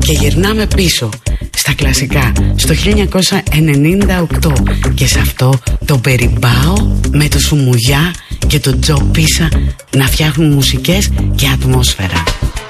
Και γυρνάμε πίσω στα κλασικά, στο 1998, και σε αυτό το Περιμπάο με το Σουμουγιά και το Τζο Πίσα να φτιάχνουν μουσικές και ατμόσφαιρα.